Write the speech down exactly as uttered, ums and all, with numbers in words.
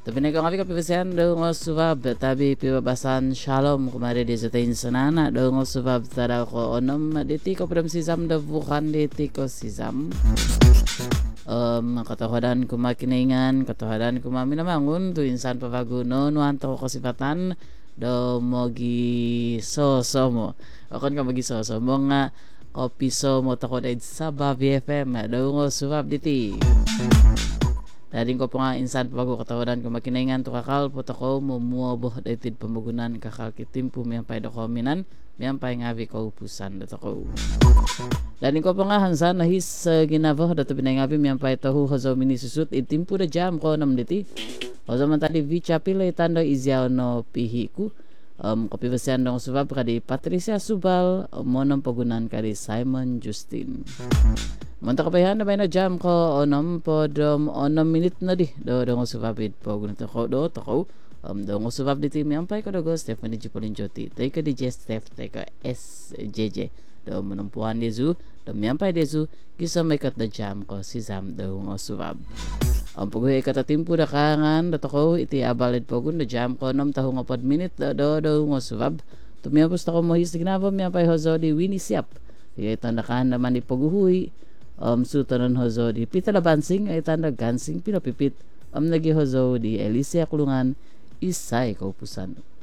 Tapi nagkakapi kapipasihan daw nga subab, tabi pibabasan shalom kumari di sa tayin sanana daw nga subab tada ko onom diti ko pram sisam da bukan diti ko sisam. Um, katawadan kumakiningan, katawadan kumaminamangun tu insan papaguno nuanto ko kasipatan daw mogi soso mo. Akon ka mogi soso mo nga kopi so mo tako dahil sa Babi F M daw nga subab diti. Daring ko po nga insan pago katawadan ko makiningan to kakal po tako mumuobo daitid pamagunan kakal kitim po miyang pay dako minan miyang pay ngabi ko upusan dato ko. Daring ko po nga hansan nahis uh, ginabo dato binangabi miyang pay tahu hazo minisusut itim po da jam ko nam diti. Hazo man tadi vicha pilay tando izyaw no pihiku. Um, kapibasihan dong subab kadi Patricia Subal monong pagunan kadi Simon Justin. Manta kapayahan na ba na jam ko onom pod um, onom minute na di do do ngo subabid po gunito ko do to ko um do ngo subab di timi ampay ko dogo Stephanie Jipolin Joti tay ka di J Steph tay ka S J J do menumpuan dezu do miampay dezu kisa may kat na jam ko si Zam do ngo subab. Ang paghuhi katatimpo na kangan dato ko iti abalid po gun na jam ko onom taho nga pod minute do do do ngo subab. Tumiyapos ta ko mohis ginabo miampay hozo di Winnie Siap. Iya tandakan naman di paghuhi. Um, sutanon hozo di Pita Labansing ay tanda gansing pinapipit um, nagi hozo di Alicia Kulungan isay kaupusan.